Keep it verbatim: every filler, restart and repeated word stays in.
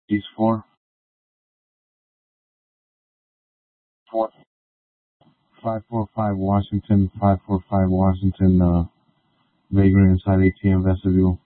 East four. Four. five four five Washington, five four five Washington, uh, vagrant inside A T M vestibule.